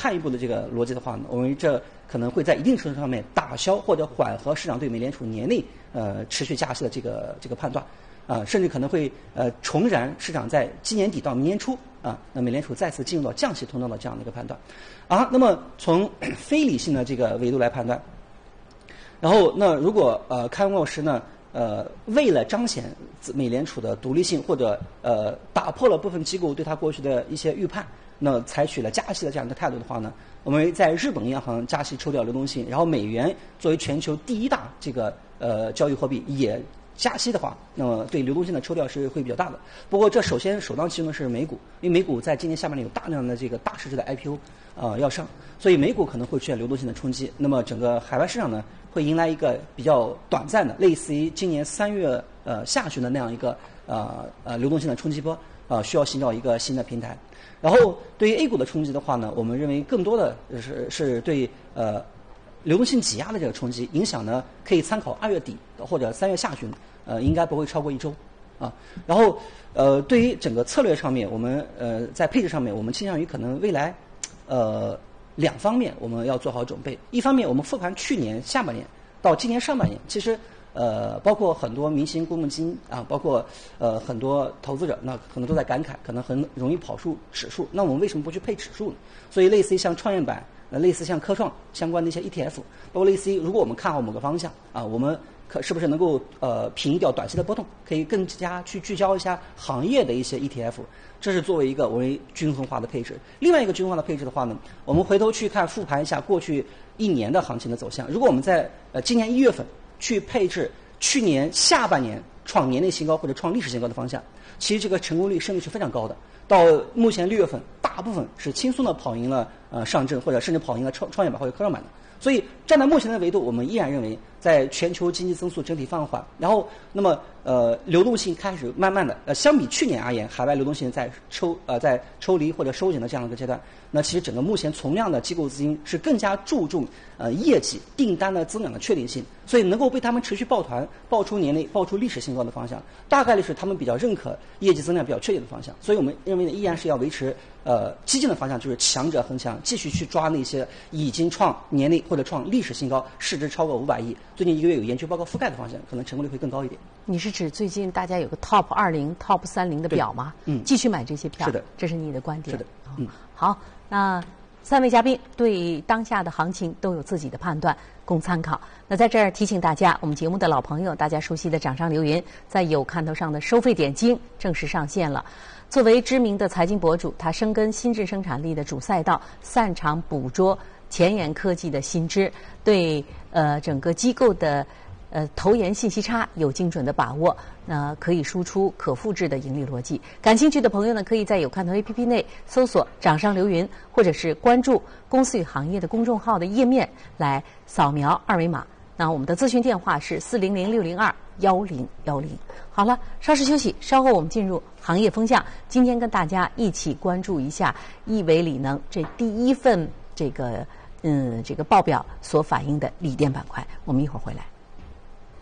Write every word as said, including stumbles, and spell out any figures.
看一步的这个逻辑的话呢，我认为这可能会在一定程度上面打消或者缓和市场对美联储年内呃持续加息的这个这个判断。啊、呃，甚至可能会呃重燃市场在今年底到明年初啊，那美联储再次进入到降息通道的这样的一个判断。啊，那么从非理性的这个维度来判断，然后那如果呃开文沃什呢呃为了彰显美联储的独立性，或者呃打破了部分机构对它过去的一些预判，那采取了加息的这样一个态度的话呢，我们在日本央行加息抽调流动性，然后美元作为全球第一大这个呃交易货币也加息的话，那么对流动性的抽调是会比较大的。不过这首先首当其冲的是美股，因为美股在今年下半年有大量的这个大市值的 I P O 呃要上，所以美股可能会出现流动性的冲击。那么整个海外市场呢，会迎来一个比较短暂的，类似于今年三月呃下旬的那样一个呃呃流动性的冲击波，呃需要寻找一个新的平台。然后对于 A 股的冲击的话呢，我们认为更多的是是对呃流动性挤压的这个冲击影响呢，可以参考二月底或者三月下旬，呃，应该不会超过一周，啊。然后，呃，对于整个策略上面，我们呃在配置上面，我们倾向于可能未来，呃两方面我们要做好准备。一方面，我们复盘去年下半年到今年上半年，其实呃包括很多明星公募基金啊，包括呃很多投资者，那可能都在感慨，可能很容易跑输指数。那我们为什么不去配指数呢？所以，类似于像创业板。呃，类似像科创相关的一些 E T F， 包括类似于如果我们看好某个方向啊，我们可是不是能够呃平抑掉短期的波动，可以更加去聚焦一下行业的一些 E T F， 这是作为一个为均衡化的配置。另外一个均衡化的配置的话呢，我们回头去看复盘一下过去一年的行情的走向。如果我们在呃今年一月份去配置去年下半年创年内新高或者创历史新高的方向，其实这个成功率胜率是非常高的。到目前六月份，大部分是轻松的跑赢了呃上证，或者甚至跑赢了创创业板或者科创板的。所以站在目前的维度，我们依然认为，在全球经济增速整体放缓，然后那么呃流动性开始慢慢的呃相比去年而言，海外流动性在抽呃在抽离或者收紧的这样一个阶段，那其实整个目前从量的机构资金是更加注重呃业绩订单的增长的确定性，所以能够被他们持续抱团爆出年内爆出历史新高的方向，大概率是他们比较认可业绩增长比较确定的方向。所以我们认为呢，依然是要维持呃激进的方向，就是强者恒强，继续去抓那些已经创年内或者创历史新高、市值超过五百亿、最近一个月有研究报告覆盖的方向，可能成功率会更高一点。 你是指最近大家有个 Top 二十、Top 三十的表吗？嗯，继续买这些票。 是的， 这是你的观点。 是的，嗯， 好，那三位嘉宾对当下的行情都有自己的判断，供参考。那在这儿提醒大家，我们节目的老朋友，大家熟悉的掌上留言，在有看头上的收费点睛正式上线了。作为知名的财经博主，他深耕新质生产力的主赛道，擅长捕捉前沿科技的新知，对呃整个机构的呃投研信息差有精准的把握，那可以输出可复制的盈利逻辑。感兴趣的朋友呢，可以在有看头 A P P 内搜索掌上留云，或者是关注公司与行业的公众号的页面来扫描二维码。那我们的咨询电话是四零零六零二幺零幺零。好了，稍事休息，稍后我们进入行业风向。今天跟大家一起关注一下亿维锂能这第一份这个嗯这个报表所反映的锂电板块。我们一会儿回来。